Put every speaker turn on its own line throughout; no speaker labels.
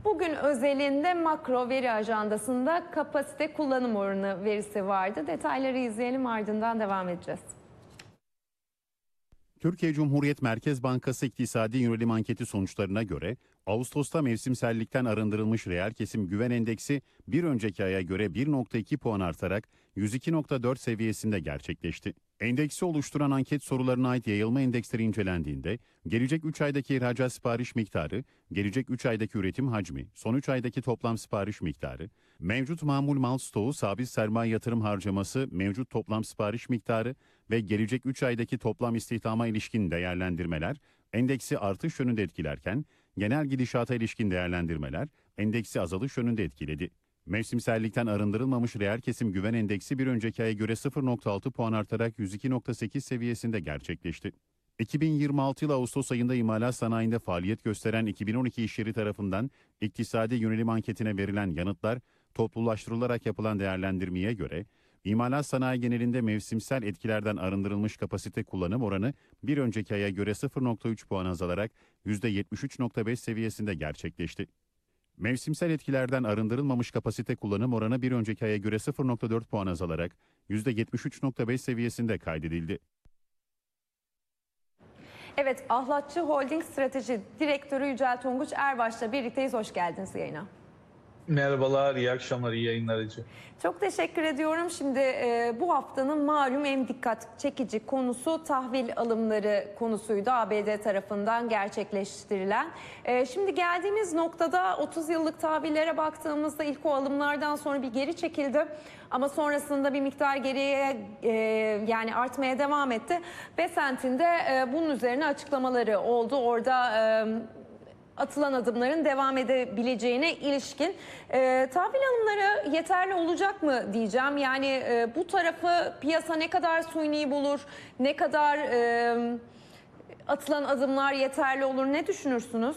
Bugün özelinde makro veri ajandasında kapasite kullanım oranı verisi vardı. Detayları izleyelim, ardından devam edeceğiz.
Türkiye Cumhuriyet Merkez Bankası İktisadi Yönelim Anketi sonuçlarına göre Ağustos'ta mevsimsellikten arındırılmış reel kesim güven endeksi bir önceki aya göre 1,2 puan artarak 102,4 seviyesinde gerçekleşti. Endeksi oluşturan anket sorularına ait yayılma endeksleri incelendiğinde gelecek 3 aydaki ihracat sipariş miktarı, gelecek 3 aydaki üretim hacmi, son 3 aydaki toplam sipariş miktarı, mevcut mamul mal stoğu, sabit sermaye yatırım harcaması, mevcut toplam sipariş miktarı ve gelecek 3 aydaki toplam istihdama ilişkin değerlendirmeler endeksi artış yönünde etkilerken, genel gidişata ilişkin değerlendirmeler endeksi azalış yönünde etkiledi. Mevsimsellikten arındırılmamış reel kesim güven endeksi bir önceki aya göre 0,6 puan artarak 102,8 seviyesinde gerçekleşti. 2026 yılı Ağustos ayında imalat sanayinde faaliyet gösteren 2012 iş yeri tarafından iktisadi yönelim anketine verilen yanıtlar toplulaştırılarak yapılan değerlendirmeye göre imalat sanayi genelinde mevsimsel etkilerden arındırılmış kapasite kullanım oranı bir önceki aya göre 0,3 puan azalarak %73,5 seviyesinde gerçekleşti. Mevsimsel etkilerden arındırılmamış kapasite kullanım oranı bir önceki aya göre 0,4 puan azalarak %73,5 seviyesinde kaydedildi.
Evet, Ahlatçı Holding Strateji Direktörü Yücel Tonguç Erbaş'la birlikteyiz. Hoş geldiniz yayına.
Merhabalar, iyi akşamlar, iyi yayınlar Ece.
Çok teşekkür ediyorum. Şimdi bu haftanın malum en dikkat çekici konusu tahvil alımları konusuydu, ABD tarafından gerçekleştirilen. Şimdi geldiğimiz noktada 30 yıllık tahvillere baktığımızda ilk o alımlardan sonra bir geri çekildi. Ama sonrasında bir miktar geriye yani artmaya devam etti. Besant'in de bunun üzerine açıklamaları oldu. Orada atılan adımların devam edebileceğine ilişkin. Tahvil alımları yeterli olacak mı diyeceğim. Yani bu tarafı piyasa ne kadar suni bulur, ne kadar atılan adımlar yeterli olur, ne düşünürsünüz?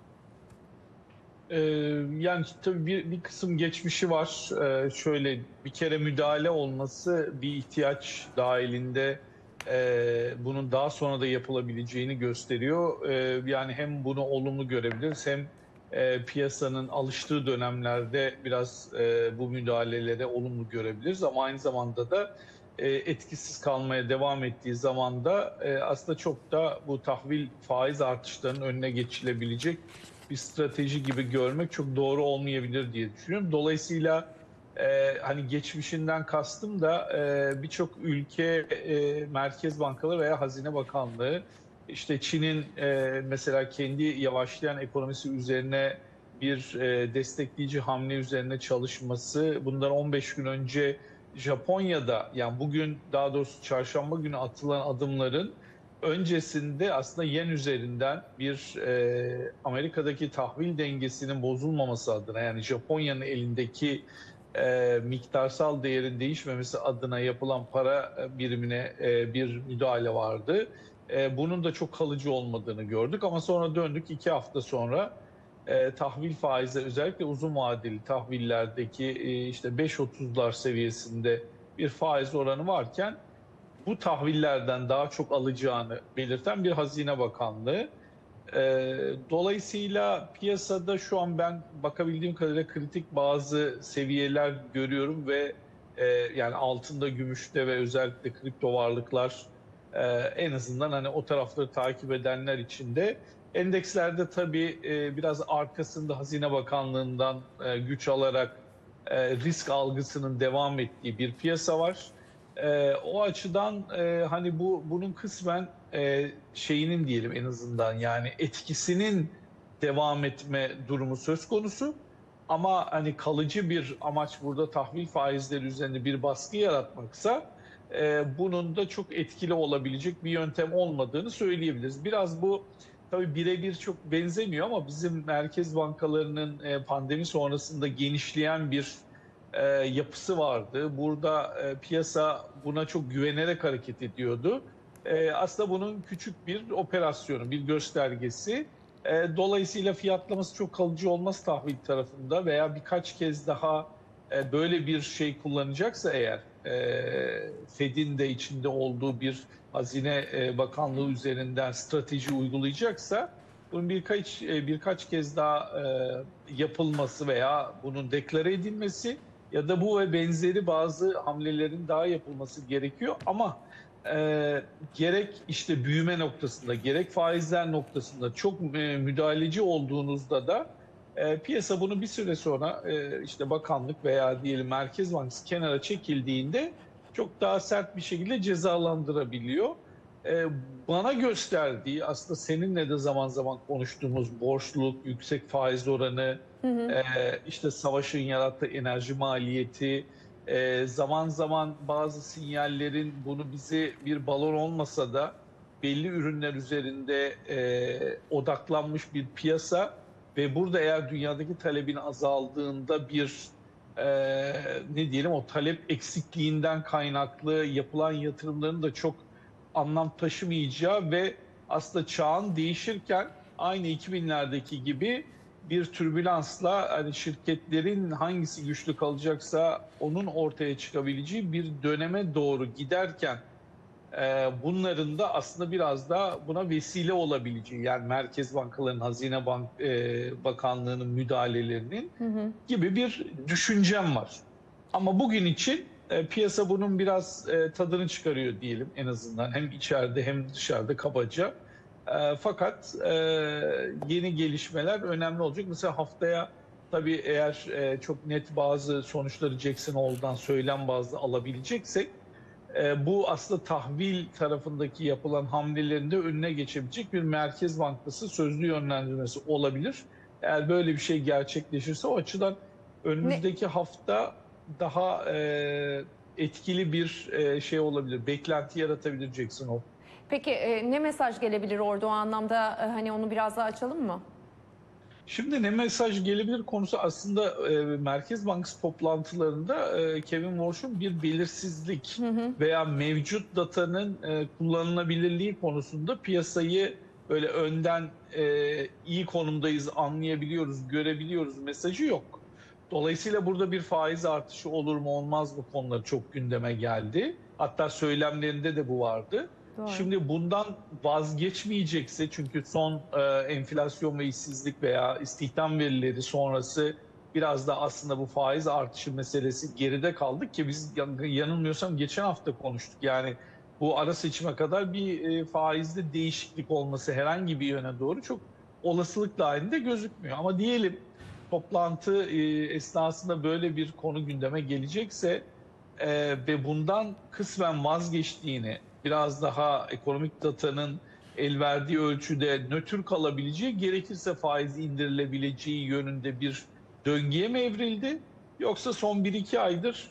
Yani tabii bir kısım geçmişi var. Şöyle bir kere müdahale olması bir ihtiyaç dahilinde bunun daha sonra da yapılabileceğini gösteriyor. Yani hem bunu olumlu görebiliriz hem piyasanın alıştığı dönemlerde biraz bu müdahalelere olumlu görebiliriz. Ama aynı zamanda da etkisiz kalmaya devam ettiği zaman da aslında çok da bu tahvil faiz artışlarının önüne geçilebilecek bir strateji gibi görmek çok doğru olmayabilir diye düşünüyorum. Dolayısıyla hani geçmişinden kastım da birçok ülke merkez bankaları veya Hazine Bakanlığı işte Çin'in mesela kendi yavaşlayan ekonomisi üzerine bir destekleyici hamle üzerine çalışması, bundan 15 gün önce Japonya'da, yani bugün daha doğrusu çarşamba günü atılan adımların öncesinde aslında yen üzerinden bir Amerika'daki tahvil dengesinin bozulmaması adına, yani Japonya'nın elindeki miktarsal değerin değişmemesi adına yapılan para birimine bir müdahale vardı. Bunun da çok kalıcı olmadığını gördük ama sonra döndük 2 hafta sonra tahvil faizi, özellikle uzun vadeli tahvillerdeki işte 5,30'lar seviyesinde bir faiz oranı varken bu tahvillerden daha çok alacağını belirten bir Hazine Bakanlığı. Dolayısıyla piyasada şu an ben bakabildiğim kadarıyla kritik bazı seviyeler görüyorum ve yani altında, gümüşte ve özellikle kripto varlıklar, en azından hani o tarafları takip edenler için de endekslerde tabii biraz arkasında Hazine Bakanlığı'ndan güç alarak risk algısının devam ettiği bir piyasa var. O açıdan hani bunun kısmen şeyinin diyelim, en azından yani etkisinin devam etme durumu söz konusu. Ama hani kalıcı bir amaç burada tahvil faizleri üzerinde bir baskı yaratmaksa bunun da çok etkili olabilecek bir yöntem olmadığını söyleyebiliriz. Biraz bu tabii birebir çok benzemiyor ama bizim merkez bankalarının pandemi sonrasında genişleyen bir yapısı vardı. Burada piyasa buna çok güvenerek hareket ediyordu. Aslında bunun küçük bir operasyonu, bir göstergesi. Dolayısıyla fiyatlaması çok kalıcı olmaz tahvil tarafında veya birkaç kez daha böyle bir şey kullanacaksa eğer, Fed'in de içinde olduğu bir Hazine Bakanlığı üzerinden strateji uygulayacaksa bunun birkaç kez daha yapılması veya bunun deklare edilmesi ya da bu ve benzeri bazı hamlelerin daha yapılması gerekiyor. Ama gerek işte büyüme noktasında, gerek faizler noktasında çok müdahaleci olduğunuzda da piyasa bunu bir süre sonra işte bakanlık veya diyelim Merkez Bankası kenara çekildiğinde çok daha sert bir şekilde cezalandırabiliyor. E, Bana gösterdiği, aslında seninle de zaman zaman konuştuğumuz borçluluk, yüksek faiz oranı, işte savaşın yarattığı enerji maliyeti, zaman zaman bazı sinyallerin bunu bize bir balon olmasa da belli ürünler üzerinde odaklanmış bir piyasa ve burada eğer dünyadaki talebin azaldığında bir ne diyelim, o talep eksikliğinden kaynaklı yapılan yatırımların da çok anlam taşımayacağı ve aslında çağın değişirken aynı 2000'lerdeki gibi bir türbülansla hani şirketlerin hangisi güçlü kalacaksa onun ortaya çıkabileceği bir döneme doğru giderken bunların da aslında biraz da buna vesile olabileceği, yani merkez bankalarının, Bakanlığı'nın müdahalelerinin gibi bir düşüncem var. Ama bugün için piyasa bunun biraz tadını çıkarıyor diyelim, en azından hem içeride hem dışarıda kabaca. Fakat yeni gelişmeler önemli olacak. Mesela haftaya tabii eğer çok net bazı sonuçları Jackson Hole'dan söylem bazlı alabileceksek bu aslında tahvil tarafındaki yapılan hamlelerin de önüne geçebilecek bir Merkez Bankası sözlü yönlendirmesi olabilir. Eğer böyle bir şey gerçekleşirse o açıdan önümüzdeki hafta daha etkili bir şey olabilir. Beklenti yaratabilir Jackson Hole.
Peki ne mesaj gelebilir orada o anlamda, hani onu biraz daha açalım mı?
Şimdi ne mesaj gelebilir konusu aslında Merkez Bankası toplantılarında Kevin Warsh'un bir belirsizlik veya mevcut datanın kullanılabilirliği konusunda piyasayı böyle önden iyi konumdayız, anlayabiliyoruz, görebiliyoruz mesajı yok. Dolayısıyla burada bir faiz artışı olur mu olmaz mı konuları çok gündeme geldi. Hatta söylemlerinde de bu vardı.
Doğru.
Şimdi bundan vazgeçmeyecekse, çünkü son enflasyon ve işsizlik veya istihdam verileri sonrası biraz da aslında bu faiz artışı meselesi geride kaldık ki biz yanılmıyorsam geçen hafta konuştuk. Yani bu ara seçime kadar bir faizde değişiklik olması herhangi bir yöne doğru çok olasılık dahilinde gözükmüyor. Ama diyelim toplantı esnasında böyle bir konu gündeme gelecekse ve bundan kısmen vazgeçtiğini, biraz daha ekonomik datanın el verdiği ölçüde nötr kalabileceği, gerekirse faiz indirilebileceği yönünde bir döngüye mi evrildi? Yoksa son 1-2 aydır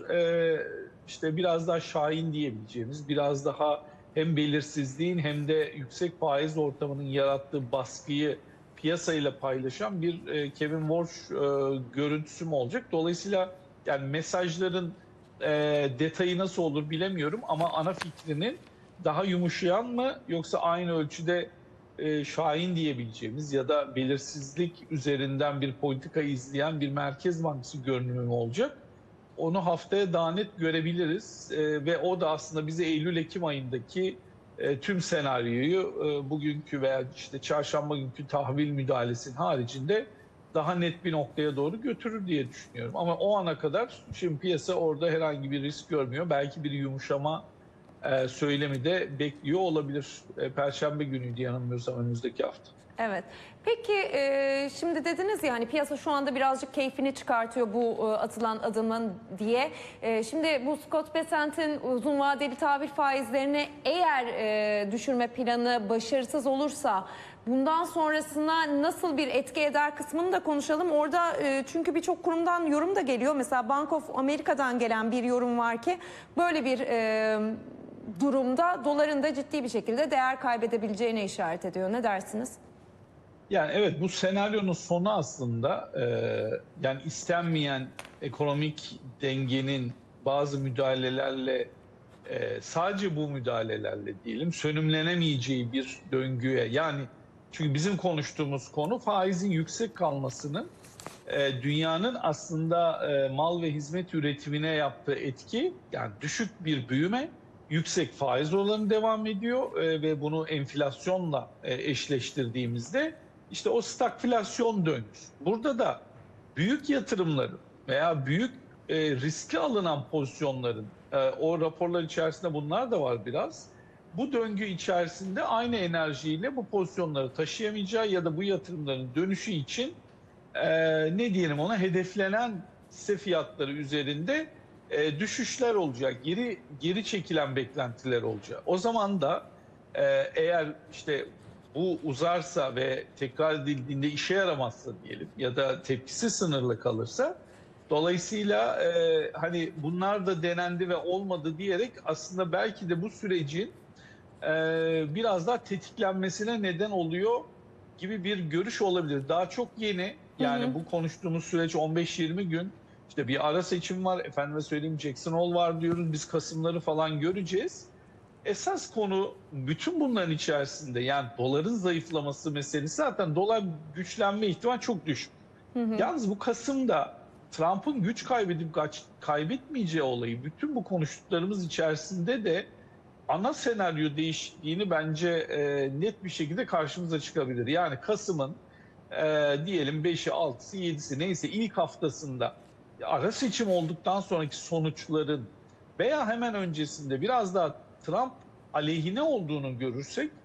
işte biraz daha şahin diyebileceğimiz, biraz daha hem belirsizliğin hem de yüksek faiz ortamının yarattığı baskıyı piyasayla paylaşan bir Kevin Warsh görüntüsü mü olacak? Dolayısıyla yani mesajların detayı nasıl olur bilemiyorum ama ana fikrinin daha yumuşayan mı yoksa aynı ölçüde şahin diyebileceğimiz ya da belirsizlik üzerinden bir politika izleyen bir Merkez Bankası görünümü mü olacak? Onu haftaya daha net görebiliriz ve o da aslında bize Eylül-Ekim ayındaki tüm senaryoyu bugünkü veya işte çarşamba günkü tahvil müdahalesinin haricinde daha net bir noktaya doğru götürür diye düşünüyorum. Ama o ana kadar şimdi piyasa orada herhangi bir risk görmüyor. Belki bir yumuşama söylemi de bekliyor olabilir. Perşembe günüydü yanılmıyorsam önümüzdeki hafta.
Evet. Peki şimdi dediniz ya hani piyasa şu anda birazcık keyfini çıkartıyor bu atılan adımın diye. Şimdi bu Scott Bessent'in uzun vadeli tahvil faizlerini eğer düşürme planı başarısız olursa bundan sonrasına nasıl bir etki eder kısmını da konuşalım. Orada çünkü birçok kurumdan yorum da geliyor. Mesela Bank of America'dan gelen bir yorum var ki böyle bir durumda doların da ciddi bir şekilde değer kaybedebileceğine işaret ediyor. Ne dersiniz?
Yani evet, bu senaryonun sonu aslında yani istenmeyen ekonomik dengenin bazı müdahalelerle sadece bu müdahalelerle diyelim sönümlenemeyeceği bir döngüye, yani çünkü bizim konuştuğumuz konu faizin yüksek kalmasının dünyanın aslında mal ve hizmet üretimine yaptığı etki, yani düşük bir büyüme, yüksek faiz oranı devam ediyor ve bunu enflasyonla eşleştirdiğimizde işte o stagflasyon döngüsü. Burada da büyük yatırımların veya büyük riskli alınan pozisyonların, o raporlar içerisinde bunlar da var biraz. Bu döngü içerisinde aynı enerjiyle bu pozisyonları taşıyamayacağı ya da bu yatırımların dönüşü için ne diyelim ona, hedeflenen hisse fiyatları üzerinde düşüşler olacak, geri çekilen beklentiler olacak. O zaman da eğer işte bu uzarsa ve tekrar edildiğinde işe yaramazsa diyelim ya da tepkisi sınırlı kalırsa, dolayısıyla hani bunlar da denendi ve olmadı diyerek aslında belki de bu sürecin biraz daha tetiklenmesine neden oluyor gibi bir görüş olabilir. Daha çok yeni, yani bu konuştuğumuz süreç 15-20 gün. İşte bir ara seçim var, efendime söyleyeyim Jackson Hole var diyoruz, biz Kasımları falan göreceğiz. Esas konu bütün bunların içerisinde, yani doların zayıflaması meselesi, zaten dolar güçlenme ihtimali çok düşük. Yalnız bu Kasım'da Trump'ın güç kaybedip kaybetmeyeceği olayı, bütün bu konuştuklarımız içerisinde de ana senaryo değişikliğini bence net bir şekilde karşımıza çıkabilir. Yani Kasım'ın diyelim 5'i, 6'sı, 7'si neyse ilk haftasında ara seçim olduktan sonraki sonuçların veya hemen öncesinde biraz daha Trump aleyhine olduğunu görürsek,